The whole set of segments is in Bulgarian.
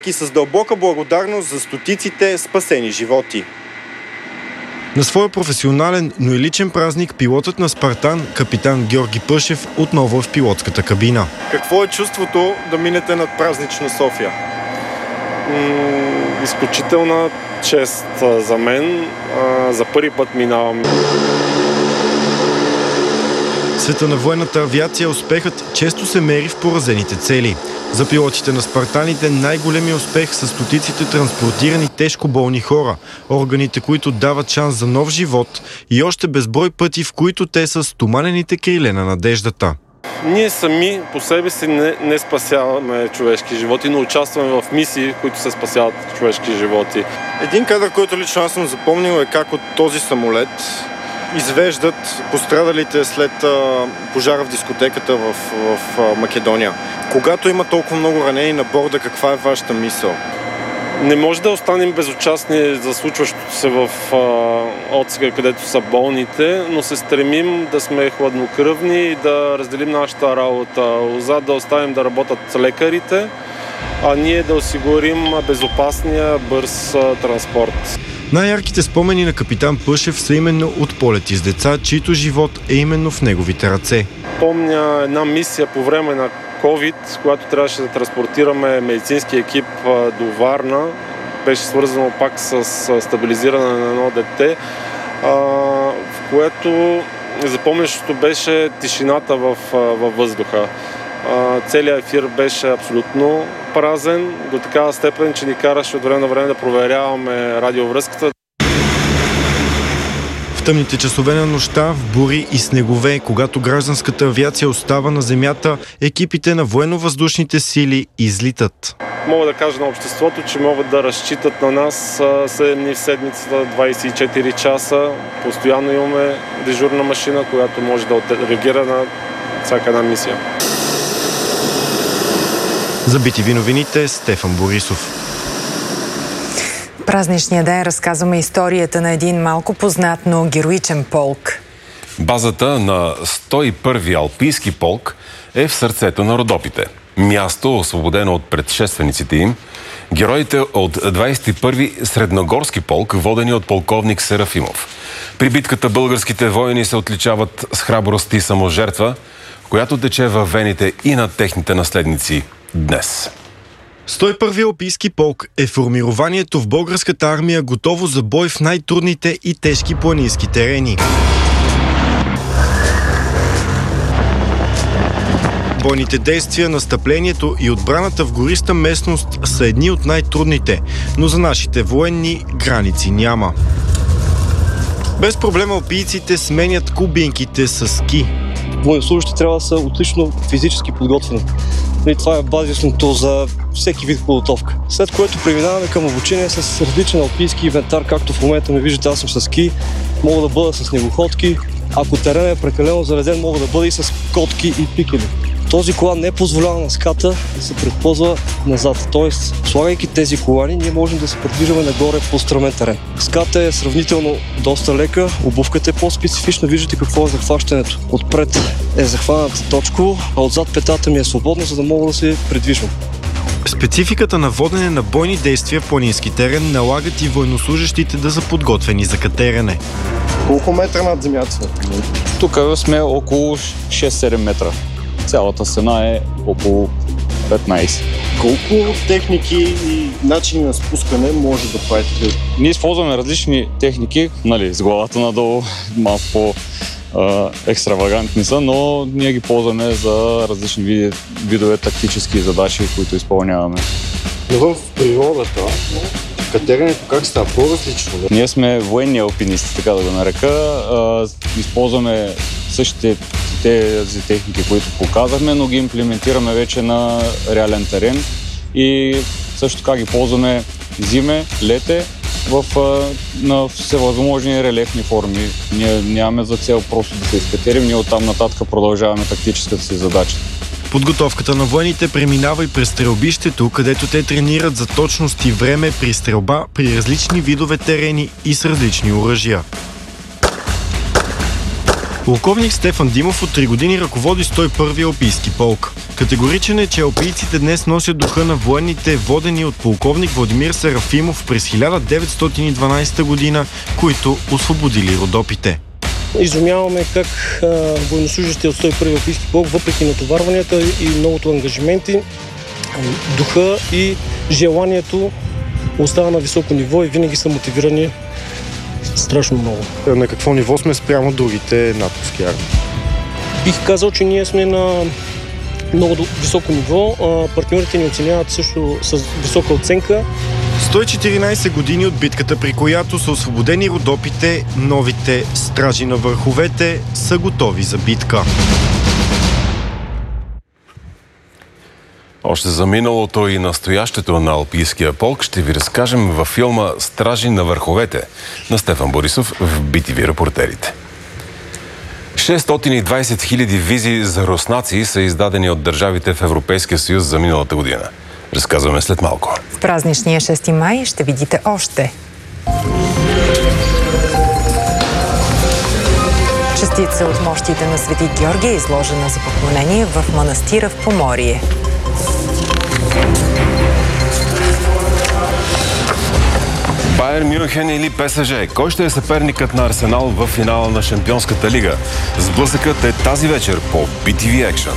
и с дълбока благодарност за стотиците спасени животи. На своя професионален, но и личен празник пилотът на Спартан, капитан Георги Пъшев, отново е в пилотската кабина. Какво е чувството да минете над празнична София? Изключителна чест за мен. За първи път минавам. В света на военната авиация успехът често се мери в поразените цели. За пилотите на Спартаните най-големият успех са стотиците транспортирани тежко болни хора, органите, които дават шанс за нов живот и още безброй пъти, в които те са стоманените криле на надеждата. Ние сами по себе си не спасяваме човешки животи, но участваме в мисии, които се спасяват човешки животи. Един кадър, който лично аз съм запомнил, е как от този самолет извеждат пострадалите след пожара в дискотеката в Македония. Когато има толкова много ранени на борда, каква е вашата мисъл? Не може да останем безучастни за случващото се в отсега, където са болните, но се стремим да сме хладнокръвни и да разделим нашата работа. Отзад да оставим да работят лекарите, а ние да осигурим безопасния, бърз транспорт. Най-ярките спомени на капитан Пъшев са именно от полети с деца, чието живот е именно в неговите ръце. Помня една мисия по време на COVID, когато трябваше да транспортираме медицински екип до Варна. Беше свързано пак с стабилизиране на едно дете, в което запомнящото беше тишината във въздуха. Целият ефир беше абсолютно празен, до такава степен, че ни караше от време на време да проверяваме радиовръзката. В тъмните часове на нощта, в бури и снегове, когато гражданската авиация остава на земята, екипите на военно-въздушните сили излитат. Мога да кажа на обществото, че могат да разчитат на нас 7 дни в седмицата, 24 часа. Постоянно имаме дежурна машина, която може да реагира на всяка една мисия. За BTV новините, Стефан Борисов. Празничния ден разказваме историята на един малко познат, но героичен полк. Базата на 101-ви алпийски полк е в сърцето на Родопите. Място, освободено от предшествениците им. Героите от 21-ви Средногорски полк, водени от полковник Серафимов. При битката българските воини се отличават с храброст и саможертва, която тече във вените и на техните наследници днес. 101-ви алпийски полк е формированието в българската армия, готово за бой в най-трудните и тежки планински терени. Бойните действия, настъплението и отбраната в гориста местност са едни от най-трудните, но за нашите военни граници няма. Без проблем алпийците сменят кубинките с ски. Военнослужащите трябва да са отлично физически подготвени. Това е базисното за всеки вид подготовка. След което преминаваме към обучение с различен алпийски инвентар, както в момента ме виждате, аз съм с ски, мога да бъда с снегоходки, ако теренът е прекалено зареден, мога да бъда и с котки и пикели. Този колан не позволява на ската да се предползва назад. Тоест, слагайки тези колани, ние можем да се придвижваме нагоре по стръмен терен. Ската е сравнително доста лека, обувката е по-специфична, виждате какво е захващането. Отпред е захваната точково, а отзад петата ми е свободна, за да мога да се придвижвам. Спецификата на водене на бойни действия в планински терен налагат и военнослужащите да са подготвени за катерене. Колко метра над земята сме? Тук сме около 6-7 метра. Цялата стена е около 15. Колко техники и начини на спускане може да правите? Ние използваме различни техники, с главата надолу, малко по-екстравагантни са, но ние ги ползваме за различни видове тактически задачи, които изпълняваме. Но в природата катеренето как става? По-различно? Ние сме военни алпинисти, така да го нарека. Използваме същите тези техники, които показахме, но ги имплементираме вече на реален и също така ги ползваме зиме, лете на всевъзможни релефни форми. Ние нямаме за цел просто да се изкатерим, ние оттам нататък продължаваме тактическата си задача. Подготовката на военните преминава и през стрелбището, където те тренират за точност и време при стрелба при различни видове терени и с различни оръжия. Полковник Стефан Димов от 3 години ръководи 101-ви алпийски полк. Категоричен е, че алпийците днес носят духа на военните, водени от полковник Владимир Серафимов през 1912 година, които освободили Родопите. Изумяваме как военнослужащите от 101-и алпийски полк, въпреки натоварванията и многото ангажименти, духа и желанието остава на високо ниво и винаги са мотивирани страшно много. На какво ниво сме спрямо другите натовски армии? Бих казал, че ние сме на много високо ниво. Партньорите ни оценяват също с висока оценка. 114 години от битката, при която са освободени Родопите, новите стражи на върховете са готови за битка. Още за миналото и настоящето на алпийския полк ще ви разкажем във филма «Стражи на върховете» на Стефан Борисов в BTV Репортерите. 620 000 визи за руснаци са издадени от държавите в Европейския съюз за миналата година. Разказваме след малко. В празничния 6 май ще видите още. Частица от мощите на Свети Георги е изложена за поклонение в манастира в Поморие. Байер Мюнхен или ПСЖ? Кой ще е съперникът на Арсенал в финала на Шампионската лига? Сблъсъкът е тази вечер по BTV Action.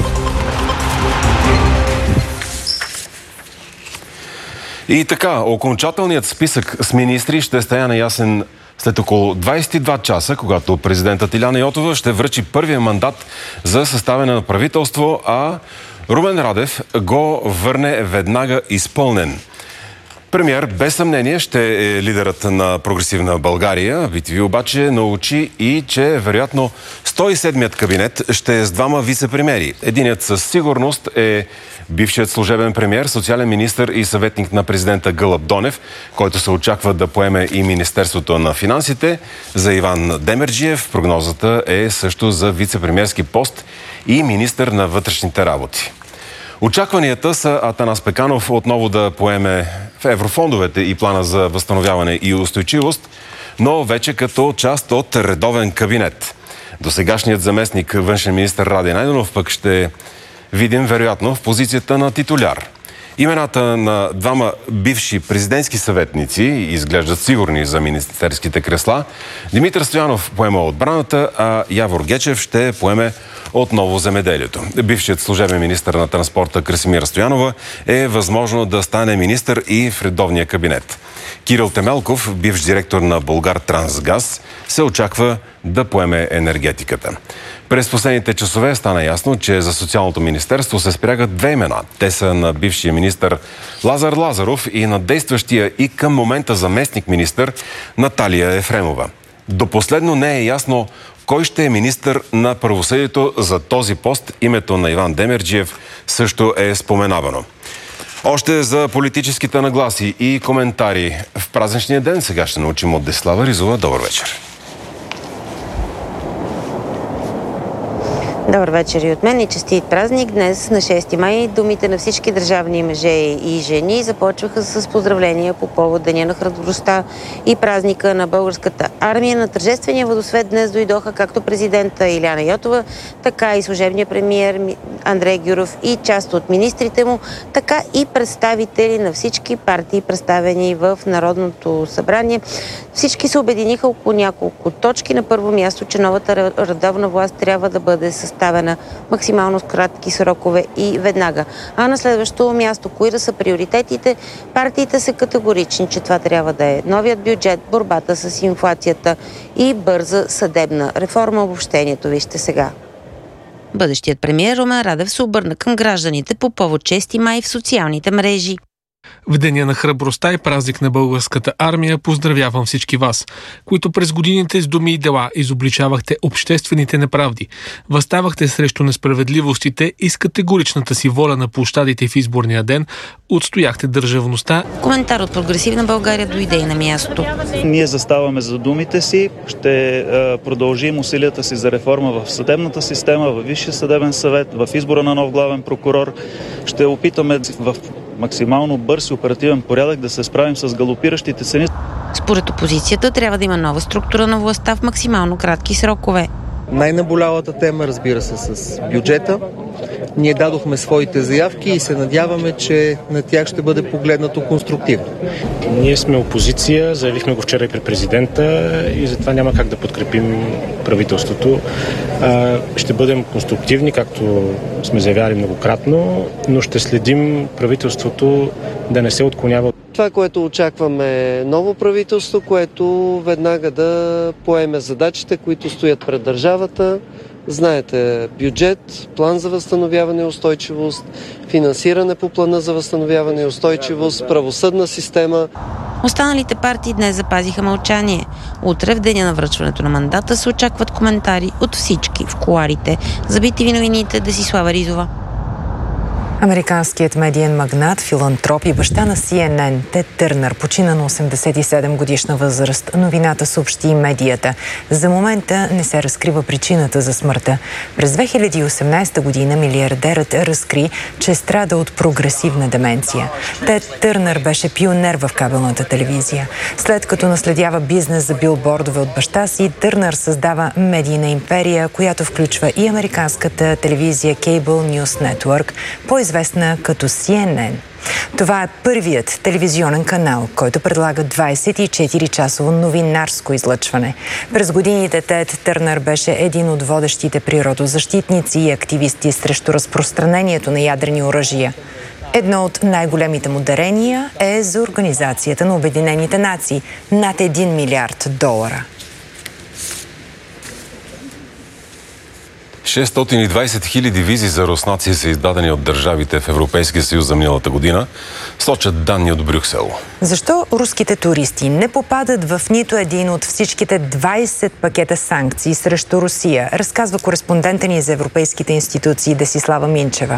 И така, окончателният списък с министри ще стане ясен след около 22 часа, когато президентът Иляна Йотова ще връчи първия мандат за съставяне на правителство, а Румен Радев го върне веднага изпълнен. Премиер без съмнение ще е лидерът на прогресивна България. BTV обаче научи и, че вероятно 107-ят кабинет ще е с двама вице-премиери. Единият със сигурност е бившият служебен премиер, социален министър и съветник на президента Гълъб Донев, който се очаква да поеме и Министерството на финансите. За Иван Демерджиев прогнозата е също за вице-премиерски пост и министър на вътрешните работи. Очакванията са Атанас Пеканов отново да поеме в еврофондовете и плана за възстановяване и устойчивост, но вече като част от редовен кабинет. Досегашният заместник външен министър Ради Найденов пък ще видим вероятно в позицията на титуляр. Имената на двама бивши президентски съветници изглеждат сигурни за министерските кресла. Димитър Стоянов поема отбраната, а Явор Гечев ще поеме отново земеделието. Бившият служебен министър на транспорта Красимира Стоянова е възможно да стане министър и в редовния кабинет. Кирил Темелков, бивш директор на Булгартрансгаз, се очаква да поеме енергетиката. През последните часове стана ясно, че за социалното министерство се спрягат две имена. Те са на бившия министър Лазар Лазаров и на действащия и към момента заместник министър Наталия Ефремова. До последно не е ясно кой ще е министър на правосъдието. За този пост името на Иван Демерджиев също е споменавано. Още за политическите нагласи и коментари в празничния ден сега ще научим от Десислава Ризова. Добър вечер! Добър вечер и от мен и честит празник. Днес на 6 май думите на всички държавни мъже и жени започваха с поздравления по повод Деня на храбростта и празника на българската армия. На тържествения водосвет днес дойдоха както президента Иляна Йотова, така и служебния премиер Андрей Гюров и част от министрите му, така и представители на всички партии, представени в Народното събрание. Всички се обединиха около няколко точки. На първо място, че новата редовна власт трябва да бъде съставена максимално с кратки срокове и веднага. А на следващото място, кои да са приоритетите, партиите са категорични, че това трябва да е новият бюджет, борбата с инфлацията и бърза съдебна реформа. Обобщението вижте сега. Бъдещият премиер Румен Радев се обърна към гражданите по повод 6 май в социалните мрежи. В Деня на храбростта и празник на българската армия поздравявам всички вас, които през годините с думи и дела изобличавахте обществените неправди, възставахте срещу несправедливостите и с категоричната си воля на площадите в изборния ден отстояхте държавността. Коментар от Прогресивна България дойде и на място. Ние заставаме за думите си, ще продължим усилията си за реформа в съдебната система, в Висшия съдебен съвет, в избора на нов главен прокурор. Ще опитаме в максимално бърз и оперативен порядък да се справим с галопиращите цени. Според опозицията трябва да има нова структура на властта в максимално кратки срокове. Най-наболялата тема, разбира се, с бюджета. Ние дадохме своите заявки и се надяваме, че на тях ще бъде погледнато конструктивно. Ние сме опозиция, заявихме го вчера и при президента и затова няма как да подкрепим правителството. Ще бъдем конструктивни, както сме заявяли многократно, но ще следим правителството да не се отклонява. Това, което очакваме е ново правителство, което веднага да поеме задачите, които стоят пред държавата. Знаете, бюджет, план за възстановяване и устойчивост, финансиране по плана за възстановяване и устойчивост, правосъдна система. Останалите партии днес запазиха мълчание. Утре, в деня на връчването на мандата, се очакват коментари от всички в кулоарите. За BTV новините, Десислава Ризова. Американският медиен магнат, филантроп и баща на CNN, Тед Търнър, почина на 87 годишна възраст. Новината съобщи и медията. За момента не се разкрива причината за смъртта. През 2018 година милиардерът разкри, че страда от прогресивна деменция. Тед Търнър беше пионер в кабелната телевизия. След като наследява бизнес за билбордове от баща си, Търнър създава медийна империя, която включва и американската телевизия Cable News Network, по-известна като CNN. Това е първият телевизионен канал, който предлага 24-часово новинарско излъчване. През годините Тед Търнър беше един от водещите природозащитници и активисти срещу разпространението на ядрени оръжия. Едно от най-големите му дарения е за Организацията на Обединените нации – над $1 милиард. 620 хиляди визи за руснаци са издадени от държавите в Европейския съюз за миналата година, сочат данни от Брюксел. Защо руските туристи не попадат в нито един от всичките 20 пакета санкции срещу Русия, разказва кореспондента ни за европейските институции Десислава Минчева.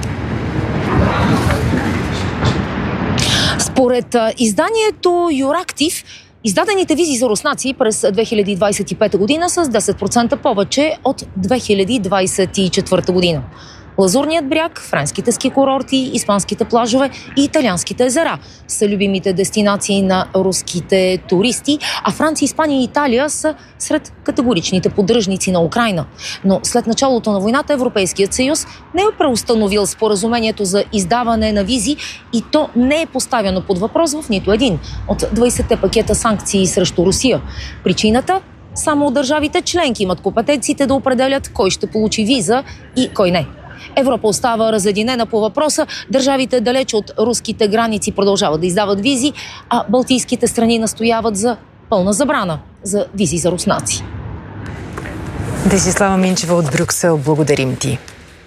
Според изданието Юрактив, издадените визи за руснаци през 2025 година с 10% повече от 2024 година. Лазурният бряг, френските ски курорти, испанските плажове и италианските езера са любимите дестинации на руските туристи, а Франция, Испания и Италия са сред категоричните поддръжници на Украйна. Но след началото на войната Европейският съюз не е преустановил споразумението за издаване на визи и то не е поставено под въпрос в нито един от 20-те пакета санкции срещу Русия. Причината? Само държавите членки имат компетенциите да определят кой ще получи виза и кой не. Европа остава разединена по въпроса. Държавите далеч от руските граници продължават да издават визи, а балтийските страни настояват за пълна забрана за визи за руснаци. Десислава Минчева от Брюксел, благодарим ти.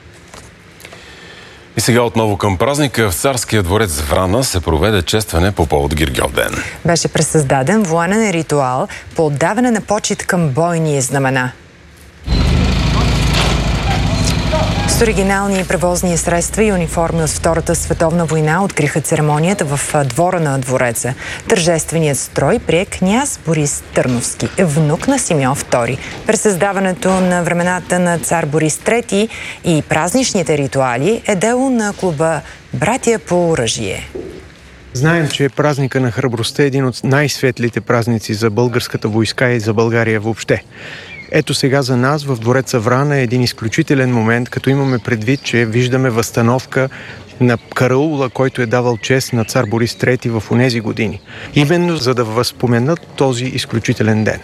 И сега отново към празника. В Царския дворец Врана се проведе честване по повод Гергьовден. Беше пресъздаден военен ритуал по отдаване на почит към бойни знамена. С оригинални превозни средства и униформи от Втората световна война откриха церемонията в двора на двореца. Тържественият строй прие княз Борис Търновски, внук на Симеон II. Пресъздаването на времената на цар Борис III и празничните ритуали е дело на клуба Братия по оръжие. Знаем, че празника на храбростта е един от най-светлите празници за българската войска и за България въобще. Ето сега за нас в двореца Врана е един изключителен момент, като имаме предвид, че виждаме възстановка на караула, който е давал чест на цар Борис III в онези години. Именно за да възпоменат този изключителен ден.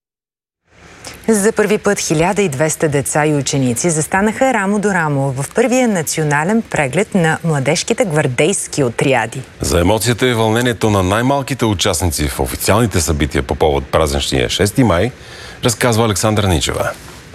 За първи път 1200 деца и ученици застанаха рамо до рамо в първия национален преглед на младежките гвардейски отряди. За емоцията и вълнението на най-малките участници в официалните събития по повод празничния 6 май разказва Александра Ничева.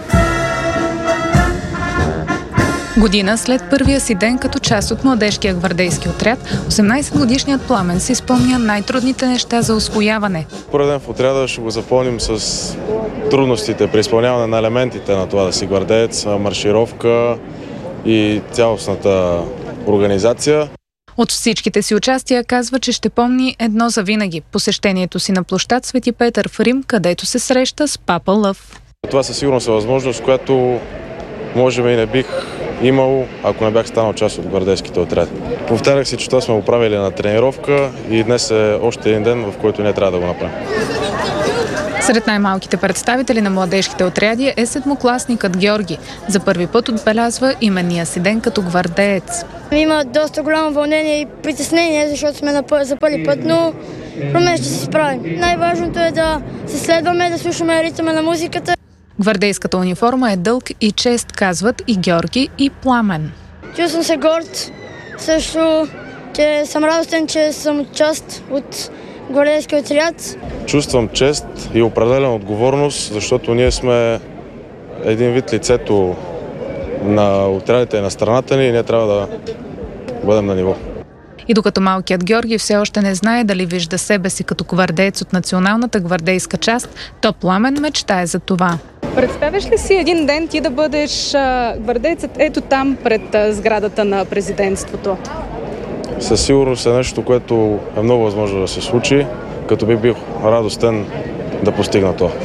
Година след първия си ден като част от младежкия гвардейски отряд, 18-годишният Пламен си спомня най-трудните неща за усвояване. Първи ден в отряда ще го запомним с трудностите при изпълняване на елементите на това да си гвардеец, маршировка и цялостната организация. От всичките си участия казва, че ще помни едно завинаги – посещението си на площад Свети Петър в Рим, където се среща с папа Лъв. Това със сигурност е възможност, която може би не бих имал, ако не бях станал част от гвардейските отряди. Повтарях си, че това сме го правили на тренировка и днес е още един ден, в който не трябва да го направим. Сред най-малките представители на младежките отряди е седмокласникът Георги. За първи път отбелязва именния си ден като гвардеец. Има доста голямо вълнение и притеснение, защото сме за първи път, но промен ще се справим. Най-важното е да се следваме, да слушаме ритъма на музиката. Гвардейската униформа е дълг и чест, казват и Георги, и Пламен. Чувствам се горд, също, че съм радостен, че съм част от гвардейския отряд. Чувствам чест и определена отговорност, защото ние сме един вид лицето на отрядите на страната ни и ние трябва да бъдем на ниво. И докато малкият Георги все още не знае дали вижда себе си като гвардеец от националната гвардейска част, то Пламен мечтае за това. Представяш ли си един ден ти да бъдеш гвардейцът ето там пред сградата на президентството? Със сигурност е нещо, което е много възможно да се случи, като би бил радостен да постигна това.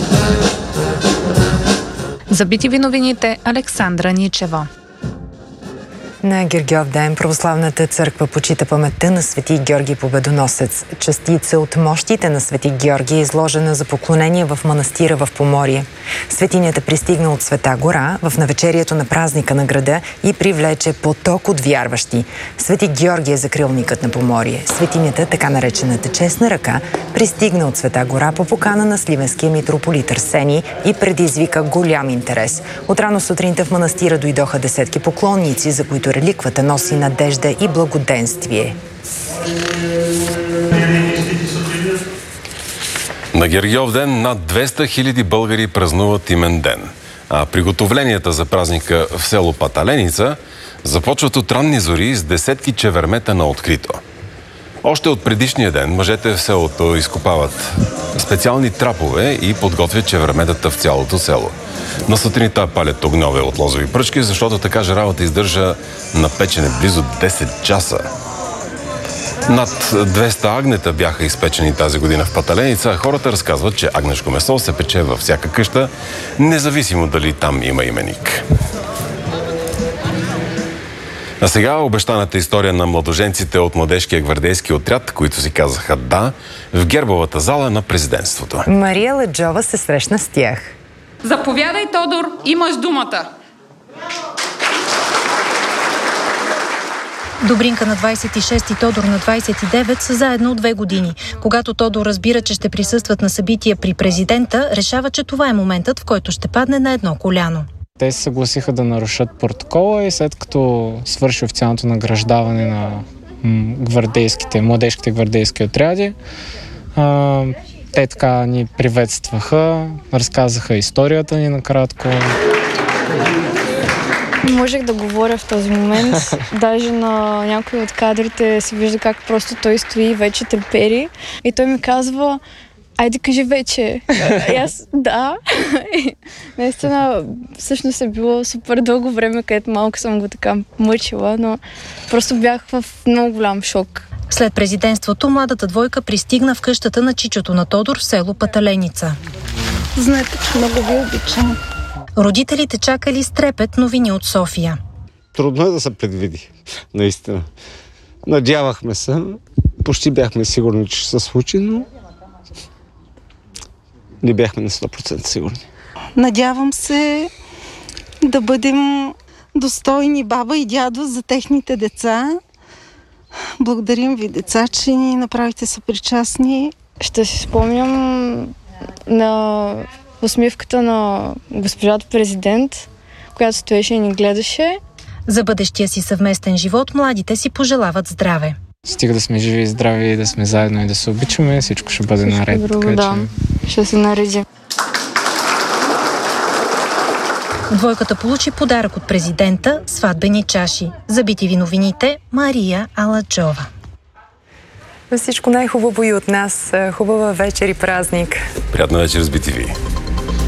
За BTV новините, Александра Ничева. На Гергьов ден православната църква почита паметта на свети Георги Победоносец. Частица от мощите на свети Георги е изложена за поклонение в манастира в Поморие. Светинята пристигна от Света гора в навечерието на празника на града и привлече поток от вярващи. Свети Георги е закрилникът на Поморие. Светинята, така наречената честна ръка, пристигна от Света гора по покана на сливенския митрополит Арсений и предизвика голям интерес. Отрано сутринта в манастира дойдоха десетки поклонници, за които реликвата носи надежда и благоденствие. На Гергьов ден над 200 000 българи празнуват имен ден. А приготовленията за празника в село Паталеница започват от ранни зори с десетки чевермета на открито. Още от предишния ден мъжете в селото изкопават специални трапове и подготвят чеверметата в цялото село. На сутринта палят огньове от лозови пръчки, защото така жаравата издържа на печене близо 10 часа. Над 200 агнета бяха изпечени тази година в Паталеница, а хората разказват, че агнешко месо се пече във всяка къща, независимо дали там има именик. А сега обещаната история на младоженците от младежкия гвардейски отряд, които си казаха да, в гербовата зала на президентството. Мария Ладжова се срещна с тях. Заповядай, Тодор, имаш думата. Добринка на 26 и Тодор на 29 са заедно от 2 години. Когато Тодор разбира, че ще присъстват на събития при президента, решава, че това е моментът, в който ще падне на едно коляно. Те се съгласиха да нарушат протокола и след като свърши официалното награждаване на младежките гвардейски отряди, те така ни приветстваха, разказаха историята ни накратко. Можех да говоря в този момент. Даже на някои от кадрите се вижда как просто той стои и вече трепери. И той ми казва: айде кажи вече. И аз да. Наистина, всъщност е било супер дълго време, където малко съм го така мъчила, но просто бях в много голям шок. След президентството младата двойка пристигна в къщата на чичото на Тодор в село Паталеница. Знаете, че много ви обичам. Родителите чакали с трепет новини от София. Трудно е да се предвиди, наистина. Надявахме се, почти бяхме сигурни, че ще се случи, но не бяхме на 100% сигурни. Надявам се да бъдем достойни баба и дядо за техните деца. Благодарим ви, деца, че ни направихте съпричастни. Ще си спомням на усмивката на госпожата президент, която стоеше и ни гледаше. За бъдещия си съвместен живот младите си пожелават здраве. Стига да сме живи и здрави и да сме заедно и да се обичаме, всичко ще бъде наред. Друго, да, ще се нареди. Двойката получи подарък от президента – сватбени чаши. За BTV новините, Мария Аладжова. Всичко най-хубаво и от нас. Хубава вечер и празник. Приятна вечер с BTV.